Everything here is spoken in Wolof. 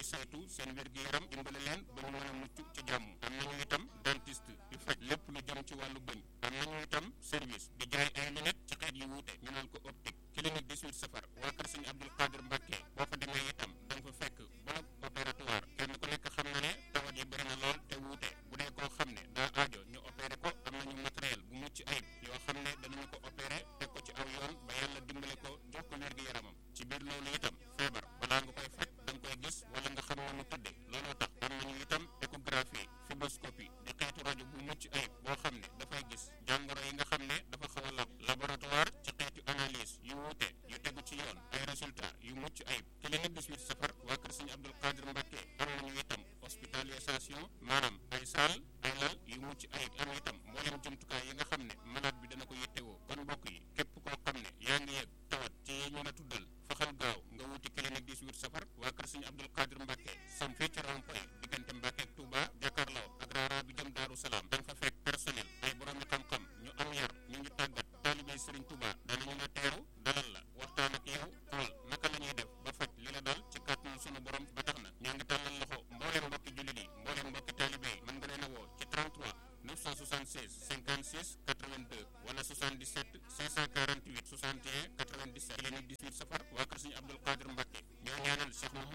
ñuy saytu seen wér-gu-yaram dimbale leen ba ñu mën a mucc ci jàmm. am nañu itam dentiste di faj lépp lu jëm ci wàllu bëñ. am nañu itam service di jaay ay lunettes ci xeet yu wuute ñu naan ko optique. clinique 18 safar waa kër Sëñ Abdul Qadir Mbàkke boo fa demee itam da nga fa fekk bloc opératoire kenn ku nekk xam na ne tawat yi bëri na lool te wuute bu dee koo xam ne daa aajo ñu opéré ko am nañu matériel bu mucc ayib yoo xam ne danañu ko opéré teg ko ci aw yoon ba yàlla dimbale ko jox ko wér-gu-yaramam ci biir loolu itam feebar balaa nga koy faj da nga koy gis wala nga xam ne mu tëddee looloo tax am nañu itam échographie fibroscopie di xeetu rajo bu mucc ayib boo xam ne dafay gis jàngoro yi nga xam ne dafa xaw a lab laboratoire ci xeetu analyse yu wuute yu tegu ci yoon ay résultats yu mucc ayib clinique 18 safar waa kër Sëñ Abdul Qadir Mbàkke am nañu itam hospitalisation maanaam ay salle ay lal yu mucc ayib am itam mboolem jumtukaay yi nga xam ne malade bi dana ko yittewoo kon mbokk yi képp koo xam ne yaa ngi yegg tawat ci yi ñu la tuddal faxal gaaw nga wuti clinique 18 safar waa kër Sëñ Abdul Qadir Mbàkke sam fii ci rond-point diggante Mbàkke ak Touba jàkkaarloo ak raara bi jëm Daaru Salaam da nga fa fekk personnel ay boroomi xam-xam ñu am yar ñu ngi tàggat taalibey Sëriñ Touba danañu la teeru dalal la waxtaan ak yow xool naka la ñuy def ba faj li la dal ci kàttanu sunu borom ba tax na ñoo ngi tàllal loxo mbooleem mbokki jullit yi mbooleem mbokki taalibe yi mën nga leen a woo ci 33 976 56 82 wala 77 548 61 97 clinique 18 safar waa kër Sëñ Abdul Qadir Mbàkke ñoo ñaanal Cheikh